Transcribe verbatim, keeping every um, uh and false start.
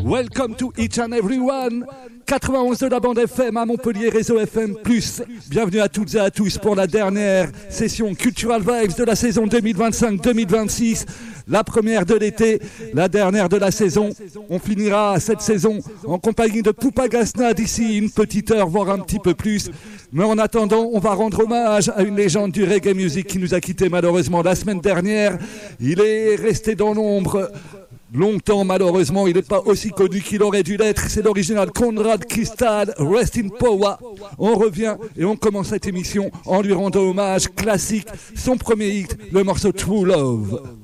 Welcome to each and everyone. quatre-vingt-onze de la bande F M à Montpellier, réseau F M plus. Bienvenue à toutes et à tous pour la dernière session Cultural Vibes de la saison deux mille vingt-cinq deux mille vingt-six. La première de l'été, la dernière de la saison. On finira cette saison en compagnie de Poupa Gasna d'ici une petite heure, voire un petit peu plus. Mais en attendant, on va rendre hommage à une légende du reggae music qui nous a quittés malheureusement la semaine dernière. Il est resté dans l'ombre longtemps, malheureusement. Il n'est pas aussi connu qu'il aurait dû l'être. C'est l'original Conrad Crystal, Rest in Power. On revient et on commence cette émission en lui rendant hommage classique, son premier hit, le morceau True Love.